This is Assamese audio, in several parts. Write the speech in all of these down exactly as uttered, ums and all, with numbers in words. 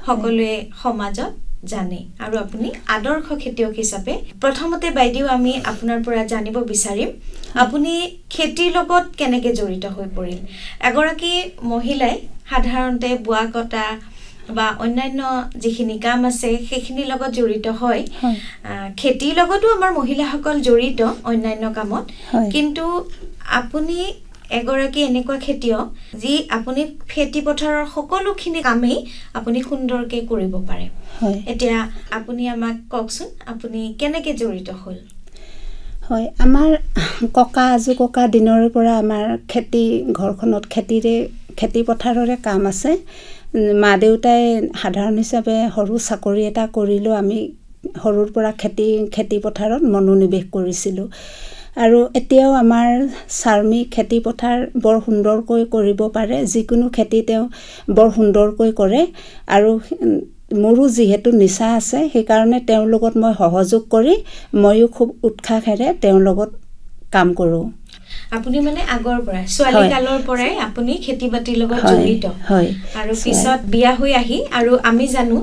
সকলোৱে সমাজত জানে আৰু আপুনি আদৰ্শ খেতিয়ক হিচাপে প্ৰথমতে বাইদেউ আমি আপোনাৰ পৰা জানিব বিচাৰিম আপুনি খেতিৰ লগত কেনেকৈ জড়িত হৈ পৰিল এগৰাকী মহিলাই সাধাৰণতে বোৱা কটা বা অন্যান্য যিখিনি কাম আছে সেইখিনিৰ লগত জড়িত হয় খেতিৰ লগতো আমাৰ মহিলাসকল জড়িত অন্যান্য কামত কিন্তু আপুনি এগৰাকী এনেকুৱা খেতিয়ক যি আপুনি খেতি পথাৰৰ সকলোখিনি কামেই আপুনি সুন্দৰকৈ কৰিব পাৰে এতিয়া আপুনি আমাক কওকচোন আপুনি কেনেকৈ জড়িত হ'ল হয় আমাৰ ককা আজু ককা দিনৰ পৰা আমাৰ খেতি ঘৰখনত খেতিৰে খেতি পথাৰৰে কাম আছে মা দেউতাই সাধাৰণ হিচাপে সৰু চাকৰি এটা কৰিলেও আমি সৰুৰ পৰা খেতি খেতি পথাৰত মনোনিৱেশ কৰিছিলোঁ আৰু এতিয়াও আমাৰ চাৰ্মি খেতি পথাৰ বৰ সুন্দৰকৈ কৰিব পাৰে যিকোনো খেতি তেওঁ বৰ সুন্দৰকৈ কৰে আৰু মোৰো যিহেতু নিচা আছে সেইকাৰণে তেওঁৰ লগত মই সহযোগ কৰি ময়ো খুব উৎসাহেৰে তেওঁৰ লগত কাম কৰোঁ আপুনি মানে আগৰ পৰা ছোৱালী কালৰ পৰাই আপুনি খেতি বাতিৰ লগত জড়িত হয় আৰু পিছত বিয়া হৈ আহি আৰু আমি জানো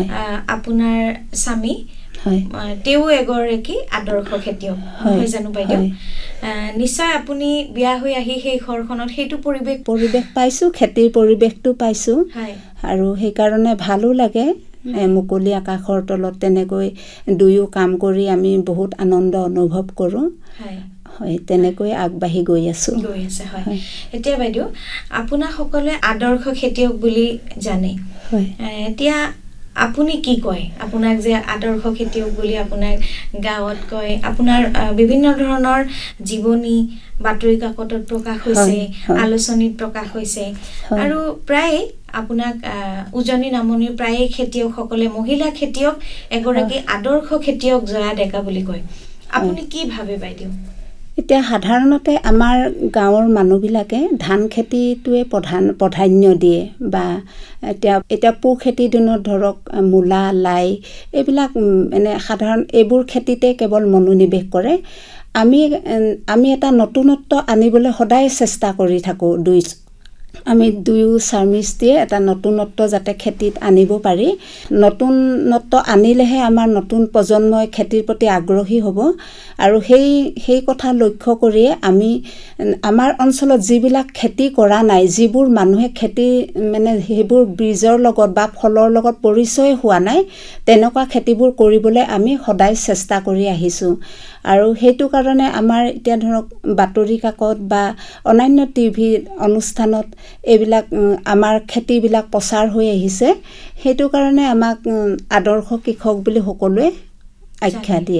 আপোনাৰ স্বামী হয় তেও এগৰাকী আদৰ্শ খেতিয়ক হয় জানো বাইদেউ নিশ্চয় আপুনি বিয়া হৈ আহি সেই ঘৰখনত সেইটো পৰিৱেশ পৰিৱেশ পাইছোঁ খেতিৰ পৰিৱেশটো পাইছোঁ আৰু সেইকাৰণে ভালো লাগে মুকলি আকাশৰ তলত তেনেকৈ দুয়ো কাম কৰি আমি বহুত আনন্দ অনুভৱ কৰোঁ হয় তেনেকৈ আগবাঢ়ি গৈ আছোঁ গৈ আছে হয় এতিয়া বাইদেউ আপোনাৰ সকলোৱে আদৰ্শ খেতিয়ক বুলি জানে হয় এতিয়া আপুনি কি কয় আপোনাক যে আদৰ্শ খেতিয়ক বুলি আপোনাক গাঁৱত কয় আপোনাৰ বিভিন্ন ধৰণৰ জীৱনী বাতৰি কাকতত প্ৰকাশ হৈছে আলোচনীত প্ৰকাশ হৈছে আৰু প্ৰায় আপোনাক উজনি নামনিৰ প্ৰায় খেতিয়কসকলে মহিলা খেতিয়ক এগৰাকী আদৰ্শ খেতিয়ক জয়া ডেকা বুলি কয় আপুনি কি ভাবে বাইদেউ এতিয়া সাধাৰণতে আমাৰ গাঁৱৰ মানুহবিলাকে ধান খেতিটোৱে প্ৰধান প্ৰাধান্য দিয়ে বা এতিয়া এতিয়া পু খেতিৰ দিনত ধৰক মূলা লাই এইবিলাক মানে সাধাৰণ এইবোৰ খেতিতে কেৱল মনোনিৱেশ কৰে আমি আমি এটা নতুনত্ব আনিবলৈ সদায় চেষ্টা কৰি থাকোঁ দুই আমি দুয়ো স্বামীস্ত্ৰীয়ে এটা নতুনত্ব যাতে খেতিত আনিব পাৰি নতুনত্ব আনিলেহে আমাৰ নতুন প্ৰজন্মই খেতিৰ প্ৰতি আগ্ৰহী হ'ব আৰু সেই সেই কথা লক্ষ্য কৰিয়ে আমি আমাৰ অঞ্চলত যিবিলাক খেতি কৰা নাই যিবোৰ মানুহে খেতি মানে সেইবোৰ বীজৰ লগত বা ফলৰ লগত পৰিচয় হোৱা নাই তেনেকুৱা খেতিবোৰ কৰিবলৈ আমি সদায় চেষ্টা কৰি আহিছোঁ আৰু সেইটো কাৰণে আমাৰ এতিয়া ধৰক বাতৰি কাকত বা অন্যান্য টিভি অনুষ্ঠানত এইবিলাক আমাৰ খেতিবিলাক প্ৰচাৰ হৈ আহিছে সেইটো কাৰণে আমাক আদৰ্শ কৃষক বুলি সকলোৱে আখ্যা দিয়ে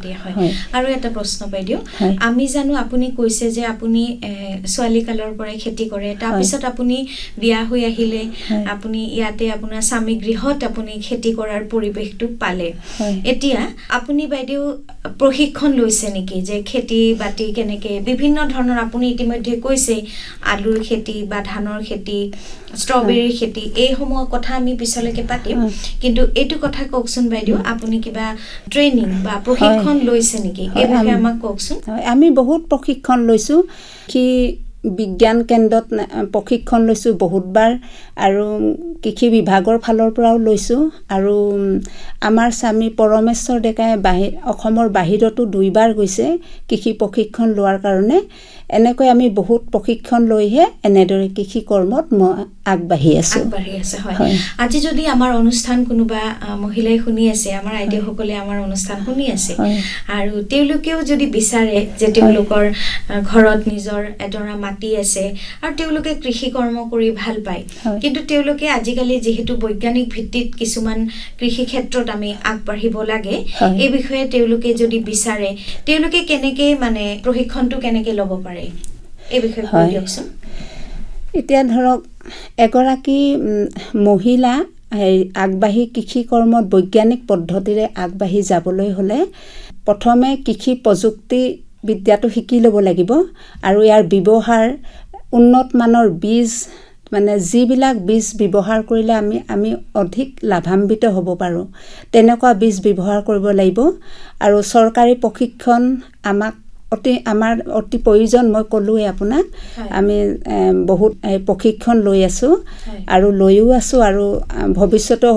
আৰু এটা প্ৰশ্ন বাইদেউ আমি জানো আপুনি কৈছে যে আপুনি ছোৱালী কালৰ পৰাই খেতি কৰে তাৰপিছত আপুনি বিয়া হৈ আহিলে আপুনি ইয়াতে আপোনাৰ স্বামী গৃহত আপুনি খেতি কৰাৰ পৰিৱেশটো পালে এতিয়া আপুনি বাইদেউ প্ৰশিক্ষণ লৈছে নেকি যে খেতি বাতি কেনেকৈ বিভিন্ন ধৰণৰ আপুনি ইতিমধ্যে কৈছে আলুৰ খেতি বা ধানৰ খেতি ষ্ট্ৰবেৰীৰ খেতি এইসমূহ কথা আমি পিছলৈকে পাতিম কিন্তু এইটো কথা কওকচোন বাইদেউ আপুনি কিবা ট্ৰেইনিং বা প্ৰশিক্ষণ লৈছে নেকি এই বিষয়ে আমাক কওকচোন আমি বহুত প্ৰশিক্ষণ লৈছোঁ কি বিজ্ঞান কেন্দ্ৰত প্ৰশিক্ষণ লৈছোঁ বহুতবাৰ আৰু কৃষি বিভাগৰ ফালৰ পৰাও লৈছোঁ আৰু আমাৰ স্বামী পৰমেশ্বৰ ডেকাই বাহিৰ অসমৰ বাহিৰতো দুইবাৰ গৈছে কৃষি প্ৰশিক্ষণ লোৱাৰ কাৰণে এনেকৈ আমি বহুত প্ৰশিক্ষণ লৈহে এনেদৰে কৃষি কৰ্মত মই আগবাঢ়ি আছোঁ আগবাঢ়ি আছে হয় আজি যদি আমাৰ অনুষ্ঠান কোনোবা মহিলাই শুনি আছে আমাৰ আইডিয়াসকলে আমাৰ অনুষ্ঠান শুনি আছে আৰু তেওঁলোকেও যদি বিচাৰে যে তেওঁলোকৰ ঘৰত নিজৰ এডৰা মাটি আছে আৰু তেওঁলোকে কৃষি কৰ্ম কৰি ভাল পায় কিন্তু তেওঁলোকে আজিকালি যেহেতু বৈজ্ঞানিক ভিত্তিত কিছুমান কৃষি ক্ষেত্ৰত আমি আগবাঢ়িব লাগে এই বিষয়ে তেওঁলোকে যদি বিচাৰে তেওঁলোকে কেনেকৈ মানে প্ৰশিক্ষণটো কেনেকৈ ল'ব পাৰে এই বিষয়ে কৈ দিয়কচোন এতিয়া ধৰক এগৰাকী মহিলা আগবাঢ়ি কৃষি কৰ্মত বৈজ্ঞানিক পদ্ধতিৰে আগবাঢ়ি যাবলৈ হ'লে প্ৰথমে কৃষি প্ৰযুক্তি বিদ্যাটো শিকি ল'ব লাগিব আৰু ইয়াৰ ব্যৱহাৰ উন্নত মানৰ বীজ মানে যিবিলাক বীজ ব্যৱহাৰ কৰিলে আমি আমি অধিক লাভান্বিত হ'ব পাৰোঁ তেনেকুৱা বীজ ব্যৱহাৰ কৰিব লাগিব আৰু চৰকাৰী প্ৰশিক্ষণ আমাক অতি আমাৰ অতি প্ৰয়োজন মই ক'লোৱে আপোনাক আমি বহুত প্ৰশিক্ষণ লৈ আছোঁ আৰু লৈও আছোঁ আৰু ভৱিষ্যতে